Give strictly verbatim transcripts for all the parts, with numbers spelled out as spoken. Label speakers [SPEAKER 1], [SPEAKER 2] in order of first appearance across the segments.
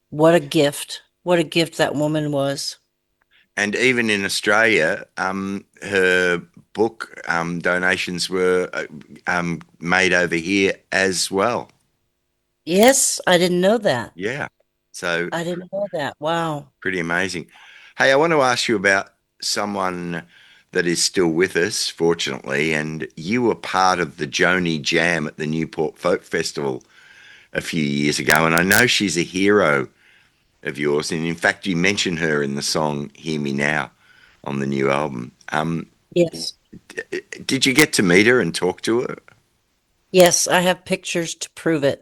[SPEAKER 1] What a gift. What a gift that woman was.
[SPEAKER 2] And even in Australia, um, her book um, donations were uh, um, made over here as well.
[SPEAKER 1] Yes, I didn't know that.
[SPEAKER 2] Yeah. So
[SPEAKER 1] I didn't know that. Wow.
[SPEAKER 2] pretty amazing. Hey, I want to ask you about someone that is still with us, fortunately, and you were part of the Joni Jam at the Newport Folk Festival a few years ago, and I know she's a hero of yours, and in fact, you mention her in the song "Hear Me Now" on the new album. Um,
[SPEAKER 1] Yes.
[SPEAKER 2] did you get to meet her and talk to her?
[SPEAKER 1] Yes, I have pictures to prove it.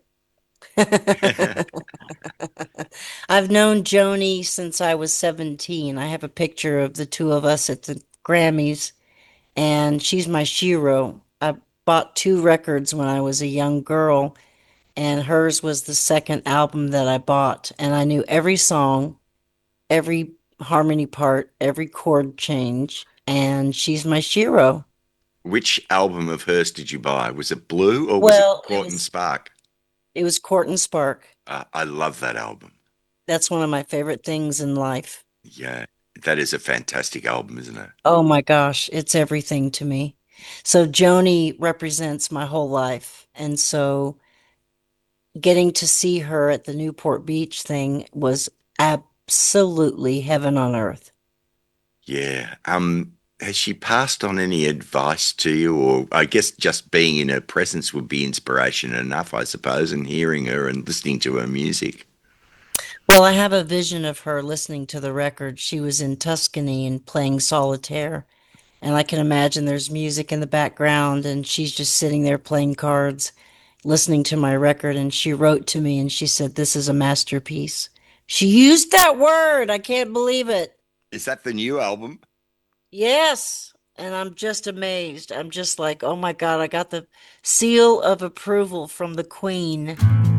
[SPEAKER 1] I've known Joni since I was seventeen. I have a picture of the two of us at the Grammys, and she's my shiro. I bought two records when I was a young girl, and hers was the second album that I bought. And I knew every song, every harmony part, every chord change, and she's my shiro.
[SPEAKER 2] Which album of hers did you buy? Was it Blue or was it
[SPEAKER 1] Well, it
[SPEAKER 2] Court and
[SPEAKER 1] was
[SPEAKER 2] Spark?
[SPEAKER 1] it was Court and Spark.
[SPEAKER 2] Uh, I love that album.
[SPEAKER 1] That's one of my favorite things in life.
[SPEAKER 2] Yeah, that is a fantastic album, isn't it?
[SPEAKER 1] Oh my gosh, it's everything to me. So Joni represents my whole life. And so getting to see her at the Newport Beach thing was absolutely heaven on earth.
[SPEAKER 2] Yeah. Um, has she passed on any advice to you, or I guess just being in her presence would be inspiration enough, I suppose, and hearing her and listening to her music.
[SPEAKER 1] Well, I have a vision of her listening to the record. She was in Tuscany and playing solitaire. And I can imagine there's music in the background, and she's just sitting there playing cards, listening to my record. And she wrote to me and she said, "This is a masterpiece." She used that word. I can't believe it.
[SPEAKER 2] Is that the new album?
[SPEAKER 1] Yes. And I'm just amazed. I'm just like, oh my God, I got the seal of approval from the Queen.